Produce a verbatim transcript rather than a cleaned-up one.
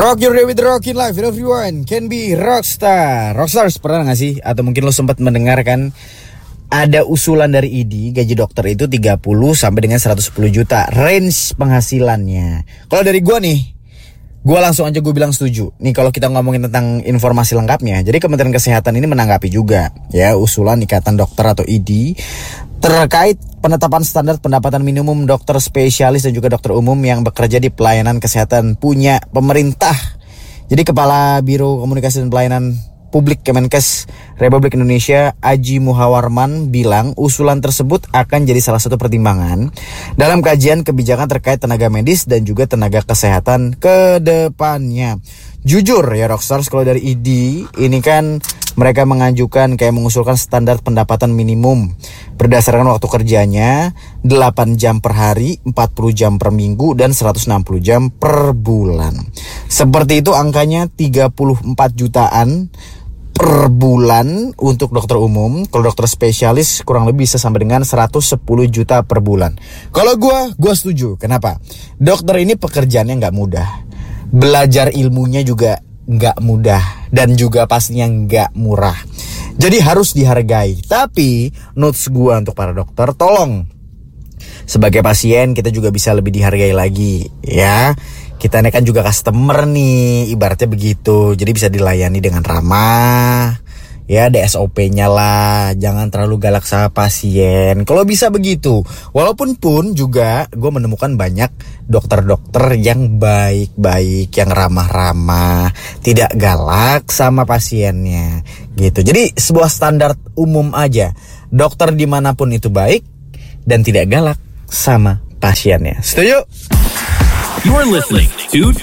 Rock your day with the rockin' life. Everyone can be rockstar. Rockstars pernah gak sih? Atau mungkin lo sempat mendengarkan ada usulan dari I D I, gaji dokter itu tiga puluh sampai dengan seratus sepuluh juta range penghasilannya. Kalau dari gue nih, gue langsung aja gue bilang setuju. Nih kalau kita ngomongin tentang informasi lengkapnya, jadi Kementerian Kesehatan ini menanggapi juga ya usulan Ikatan Dokter atau I D I terkait penetapan standar pendapatan minimum dokter spesialis dan juga dokter umum yang bekerja di pelayanan kesehatan punya pemerintah. Jadi Kepala Biro Komunikasi dan Pelayanan Publik Kemenkes Republik Indonesia Aji Muhawarman bilang usulan tersebut akan jadi salah satu pertimbangan dalam kajian kebijakan terkait tenaga medis dan juga tenaga kesehatan ke depannya. Jujur ya Rockstars, kalau dari I D I ini kan mereka mengajukan kayak mengusulkan standar pendapatan minimum berdasarkan waktu kerjanya delapan jam per hari, empat puluh jam per minggu, dan seratus enam puluh jam per bulan. Seperti itu angkanya tiga puluh empat jutaan per bulan untuk dokter umum. Kalau dokter spesialis kurang lebih bisa sampai dengan seratus sepuluh juta per bulan. Kalau gue, gue setuju. Kenapa? Dokter ini pekerjaannya gak mudah. Belajar ilmunya juga gak mudah. Dan juga pastinya gak murah. Jadi harus dihargai. Tapi notes gue untuk para dokter, tolong sebagai pasien kita juga bisa lebih dihargai lagi ya. Kita ini kan juga customer nih, ibaratnya begitu. Jadi bisa dilayani dengan ramah. Ya ada S O P-nya lah. Jangan terlalu galak sama pasien. Kalau bisa begitu. Walaupun pun juga gue menemukan banyak dokter-dokter yang baik-baik, yang ramah-ramah, tidak galak sama pasiennya gitu. Jadi sebuah standar umum aja. Dokter dimanapun itu baik dan tidak galak sama pasiennya. Setuju? You're listening to